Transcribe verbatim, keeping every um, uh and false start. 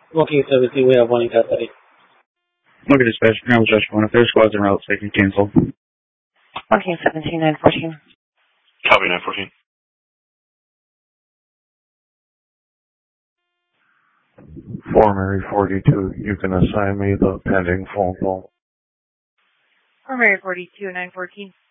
Okay, seventeen, we have one in custody. Look at dispatch, now dispatch one. If there's squads en route, they can cancel. Okay, seventeen, nine fourteen. Copy, nine fourteen. Formary forty-two, you can assign me the pending phone call. Formary forty-two, nine fourteen.